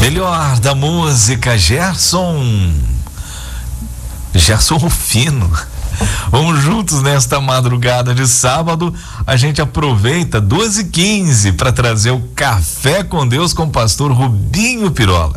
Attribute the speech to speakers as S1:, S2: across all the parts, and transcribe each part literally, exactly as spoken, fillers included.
S1: Melhor da música, Gerson. Gerson Rufino. Vamos juntos nesta madrugada de sábado. A gente aproveita doze e quinze para trazer o Café com Deus com o pastor Rubinho Pirola.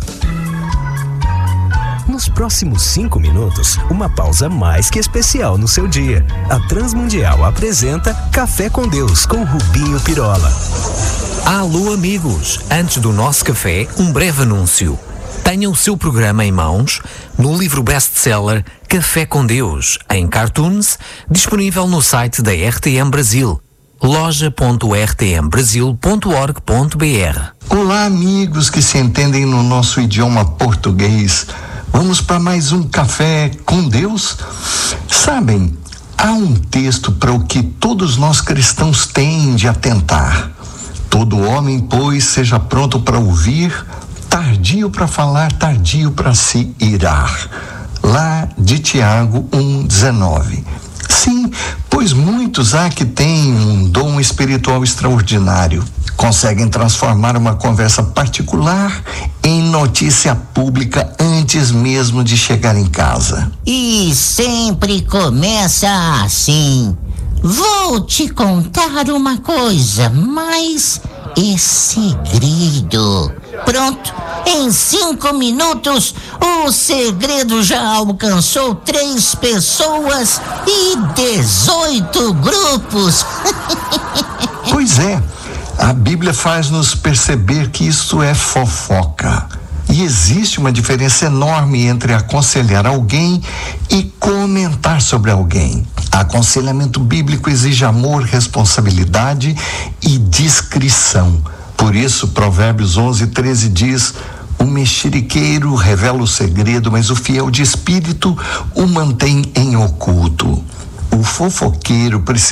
S2: Nos próximos cinco minutos, uma pausa mais que especial no seu dia. A Transmundial apresenta Café com Deus com Rubinho Pirola.
S3: Alô amigos, antes do nosso café, um breve anúncio. Tenha o seu programa em mãos no livro best-seller Café com Deus, em cartoons, disponível no site da R T M Brasil, loja ponto r t m brasil ponto org ponto b r.
S4: Olá amigos que se entendem no nosso idioma português. Vamos para mais um Café com Deus? Sabem, há um texto para o que todos nós cristãos têm de atentar. Todo homem, pois, seja pronto para ouvir, tardio para falar, tardio para se irar. Lá de Tiago um, dezenove. Sim, pois muitos há que têm um dom espiritual extraordinário. Conseguem transformar uma conversa particular em notícia pública antes mesmo de chegar em casa.
S5: E sempre começa assim. Vou te contar uma coisa, mas é segredo. Pronto, em cinco minutos o segredo já alcançou três pessoas e dezoito grupos.
S4: Pois é, a Bíblia faz-nos perceber que isso é fofoca. E existe uma diferença enorme entre aconselhar alguém e comentar sobre alguém. Aconselhamento bíblico exige amor, responsabilidade e discrição. Por isso, Provérbios onze, treze diz: o mexeriqueiro revela o segredo, mas o fiel de espírito o mantém em oculto. O fofoqueiro precisa